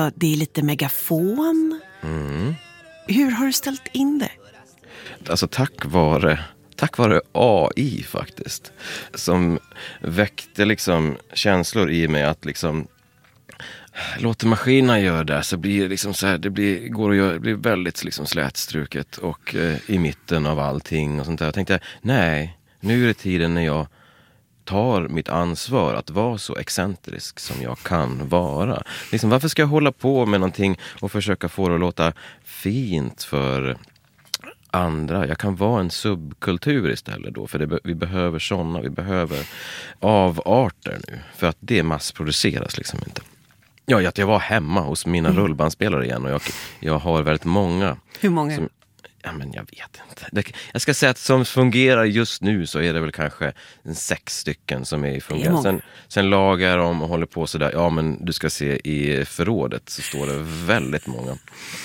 också, det är lite megafon. Hur har du ställt in det? Alltså tack vare AI faktiskt, som väckte liksom känslor i mig att liksom låter maskinerna göra det så blir det liksom så här, det blir väldigt liksom slätstruket och i mitten av allting och sånt där. Jag tänkte, nej, nu är det tiden när jag tar mitt ansvar att vara så excentrisk som jag kan vara. Liksom, varför ska jag hålla på med någonting och försöka få det att låta fint för andra? Jag kan vara en subkultur istället då, för vi behöver sådana, vi behöver avarter nu, för att det massproduceras liksom inte. Ja, att jag var hemma hos mina rullbandspelare igen och jag har väldigt många. Hur många? Men jag vet inte. Jag ska säga att som fungerar just nu så är det väl kanske 6 stycken som är i fungerande. Sen lagar de och håller på sådär. Ja, men du ska se i förrådet så står det väldigt många.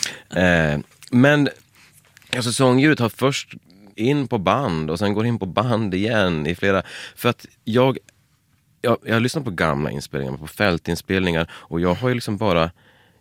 Men alltså sångljudet har först in på band och sen går in på band igen i flera. För att jag har lyssnat på gamla inspelningar, på fältinspelningar, och jag har ju liksom bara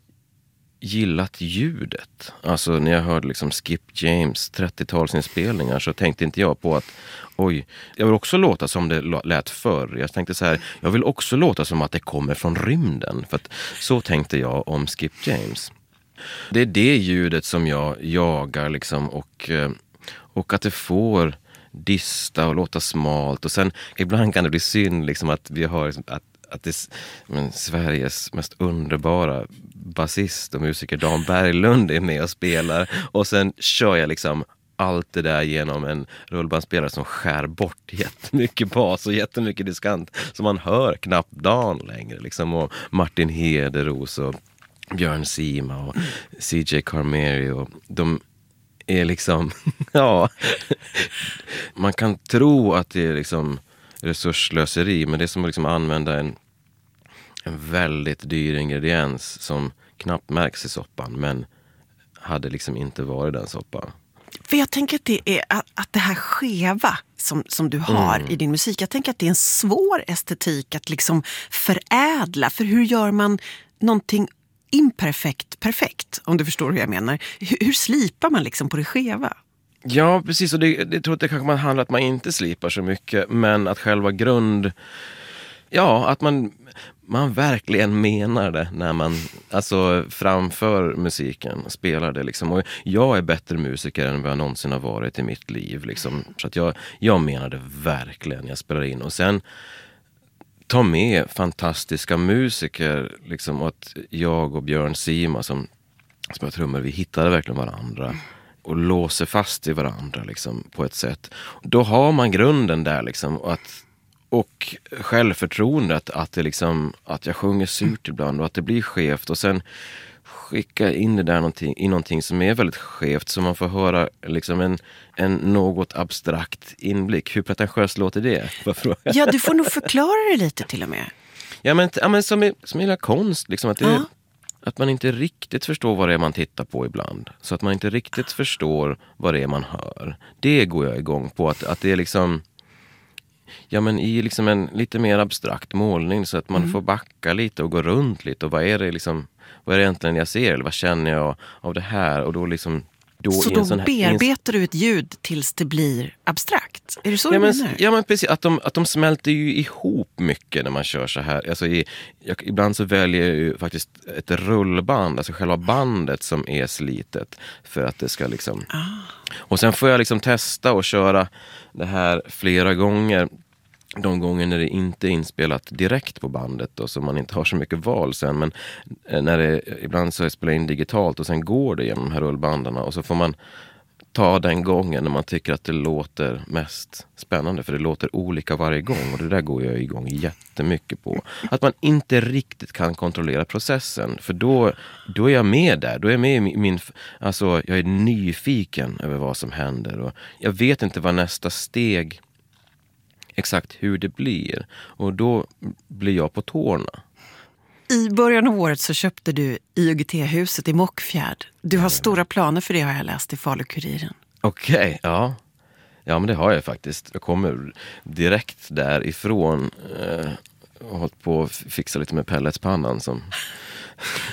gillat ljudet. Alltså när jag hörde liksom Skip James 30-talsinspelningar så tänkte inte jag på att oj, jag vill också låta som det lät förr. Jag tänkte så här, jag vill också låta som att det kommer från rymden. För att så tänkte jag om Skip James. Det är det ljudet som jag jagar liksom, och att det får dista och låta smalt. Och sen ibland kan det bli synd liksom att vi har liksom, att det är Sveriges mest underbara basist och musiker Dan Berglund är med och spelar, och sen kör jag liksom allt det där genom en rullbandspelare som skär bort jättemycket bas och jättemycket diskant, så man hör knappt Dan längre liksom. Och Martin Hederos och Björn Sima och CJ Carmeri, och de är liksom ja, man kan tro att det är liksom resurslöseri, men det är som att liksom använda en väldigt dyr ingrediens som knappt märks i soppan, men hade liksom inte varit den soppan. För jag tänker att det är att det här skeva som du har i din musik, jag tänker att det är en svår estetik att liksom förädla. För hur gör man någonting imperfekt perfekt, om du förstår hur jag menar? Hur slipar man liksom på det skeva? Ja, precis. Och det tror jag kanske man handlar att man inte slipar så mycket, men att själva att man verkligen menar det när man alltså framför musiken och spelar det liksom. Och jag är bättre musiker än vad jag någonsin har varit i mitt liv liksom. Så att jag menar det verkligen när jag spelar in. Och sen ta med fantastiska musiker liksom, och att jag och Björn Sima som spelar trummor, vi hittade verkligen varandra och låser fast i varandra liksom, på ett sätt. Då har man grunden där liksom, och självförtroendet att det liksom, att jag sjunger surt ibland och att det blir skevt, och sen skicka in det där någonting som är väldigt skevt, så man får höra liksom en något abstrakt inblick. Hur pretentiöst låter det? Ja, du får nog förklara det lite till och med. Ja, men som hela konst liksom, att man inte riktigt förstår vad det är man tittar på ibland. Så att man inte riktigt förstår vad det är man hör. Det går jag igång på. Att det är liksom, ja, men i liksom en lite mer abstrakt målning, så att man får backa lite och gå runt lite. Och vad är det egentligen jag ser? Eller vad känner jag av det här? Och då liksom... Så då bearbetar du ett ljud tills det blir abstrakt? Är det så du menar? Ja, men precis. Att de smälter ju ihop mycket när man kör så här. Alltså ibland så väljer jag ju faktiskt ett rullband, alltså själva bandet som är slitet, för att det ska liksom... Och sen får jag liksom testa och köra det här flera gånger. De gånger när det inte är inspelat direkt på bandet och så man inte har så mycket val sen, men när det ibland så spelar in digitalt och sen går det genom de här rullbandarna, och så får man ta den gången när man tycker att det låter mest spännande, för det låter olika varje gång, och det där går jag igång jättemycket på. Att man inte riktigt kan kontrollera processen, för då är jag med där, då är jag med i alltså jag är nyfiken över vad som händer, och jag vet inte vad nästa steg exakt hur det blir. Och då blir jag på tårna. I början av året så köpte du IOGT-huset i Mockfjärd. Du har stora planer för det, har jag läst i Falu-Kuriren. Okej, ja. Ja, men det har jag faktiskt. Jag kommer direkt därifrån och hållit på att fixa lite med pelletspannan som...